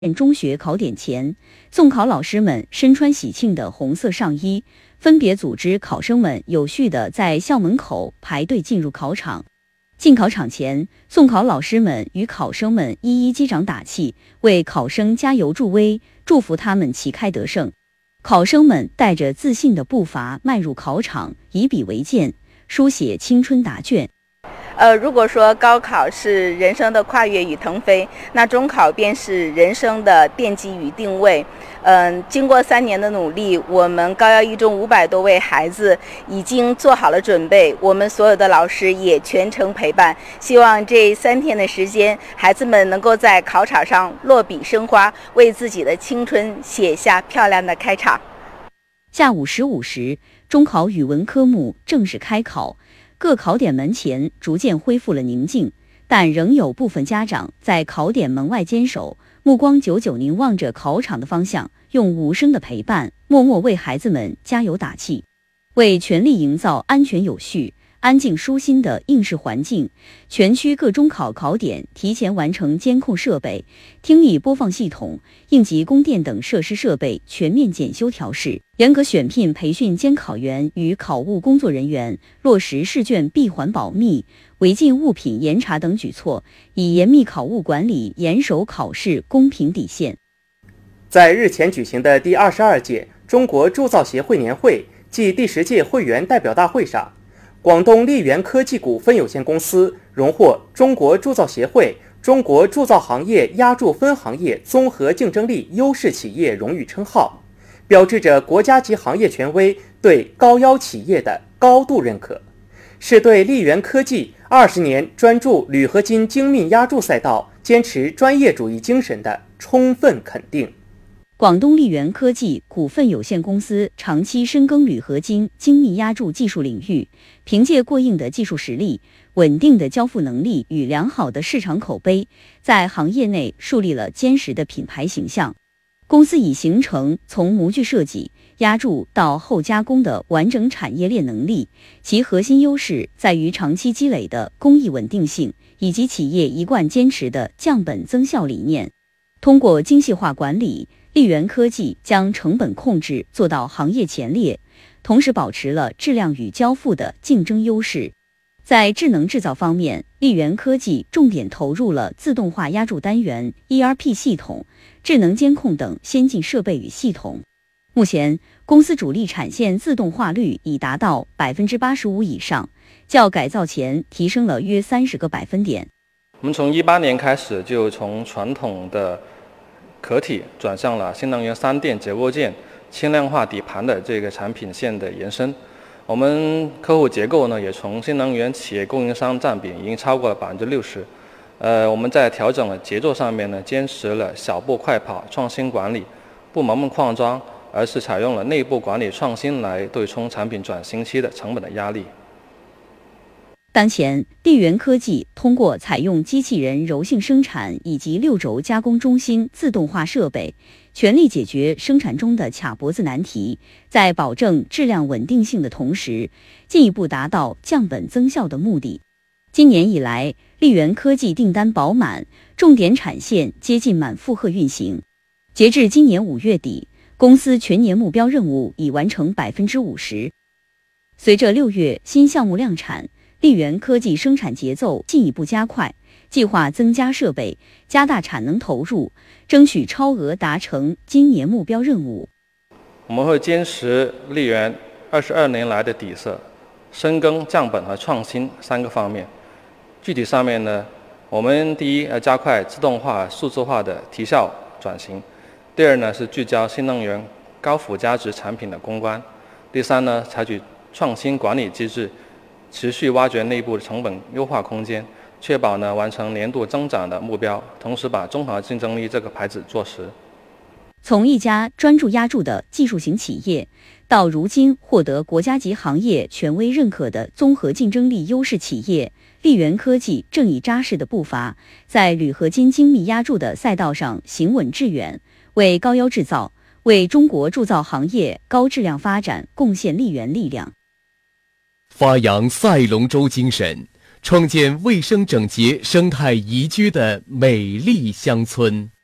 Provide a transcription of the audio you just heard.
中学考点前，送考老师们身穿喜庆的红色上衣，分别组织考生们有序地在校门口排队进入考场。进考场前，送考老师们与考生们一一击掌打气，为考生加油助威，祝福他们旗开得胜。考生们带着自信的步伐迈入考场，以笔为鉴，书写青春答卷。 如果说高考是人生的跨越与腾飞，那中考便是人生的奠基与定位。经过3年的努力，我们高幺一中500多位孩子已经做好了准备，我们所有的老师也全程陪伴。希望这3天的时间，孩子们能够在考场上落笔生花，为自己的青春写下漂亮的开场。 下午15时，中考语文科目正式开考。各考点门前逐渐恢复了宁静，但仍有部分家长在考点门外坚守，目光久久凝望着考场的方向，用无声的陪伴，默默为孩子们加油打气。为全力营造安全有序、安静舒心的应试环境，全区各中考考点提前完成监控设备、听力播放系统、应急供电等设施设备全面检修调试，严格选聘培训监考员与考务工作人员，落实试卷闭环保密、违禁物品严查等举措，以严密考务管理，严守考试公平底线。 在日前举行的第22届中国铸造协会年会暨第10届会员代表大会上，广东力源科技股份有限公司荣获中国铸造协会中国铸造行业压铸分行业综合竞争力优势企业荣誉称号，标志着国家级行业权威对高腰企业的高度认可，是对力源科技20年专注铝合金精密压铸赛道坚持专业主义精神的充分肯定。 广东力源科技股份有限公司长期深耕铝合金精密压铸技术领域，凭借过硬的技术实力、稳定的交付能力与良好的市场口碑，在行业内树立了坚实的品牌形象。公司已形成从模具设计、压铸到后加工的完整产业链能力，其核心优势在于长期积累的工艺稳定性，以及企业一贯坚持的降本增效理念。通过精细化管理，力源科技将成本控制做到行业前列，同时保持了质量与交付的竞争优势。在智能制造方面，力源科技重点投入了自动化压铸单元、ERP 系统、智能监控等先进设备与系统。目前，公司主力产线自动化率已达到85%以上，较改造前提升了约30个百分点。 我们从18年开始就从传统的壳体转向了新能源3电结构件、轻量化底盘的这个产品线的延伸。我们客户结构呢，也从新能源企业供应商占比已经超过了60%。我们在调整了节奏上面呢，坚持了小步快跑、创新管理，不盲目扩张，而是采用了内部管理创新来对冲产品转型期的成本的压力。 当前，力源科技通过采用机器人柔性生产以及6轴加工中心自动化设备，全力解决生产中的卡脖子难题，在保证质量稳定性的同时，进一步达到降本增效的目的。今年以来，力源科技订单饱满，重点产线接近满负荷运行。截至今年5月底，公司全年目标任务已完成50%。随着6月新项目量产，力源科技生产节奏进一步加快，计划增加设备，加大产能投入，争取超额达成今年目标任务。 我们会坚持力源22年来的底色，深耕降本和创新3个方面。具体上面呢，我们第一要加快自动化、数字化的提效转型；第二呢是聚焦新能源高附加值产品的攻关；第三呢采取创新管理机制，持续挖掘内部的成本优化空间，确保呢完成年度增长的目标，同时把综合竞争力这个牌子做实。 从一家专注压铸的技术型企业，到如今获得国家级行业权威认可的综合竞争力优势企业，力源科技正以扎实的步伐，在铝合金精密压铸的赛道上行稳致远，为高腰制造、为中国铸造行业高质量发展贡献力源力量。 发扬赛龙舟精神，创建卫生整洁、生态宜居的美丽乡村。